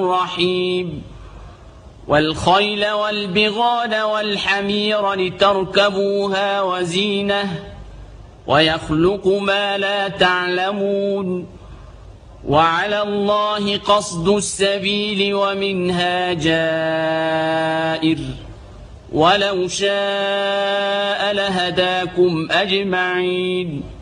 رحيم والخيل والبغال والحمير لتركبوها وزينة ويخلق ما لا تعلمون وعلى الله قصد السبيل ومنها جائر ولو شاء لهداكم أجمعين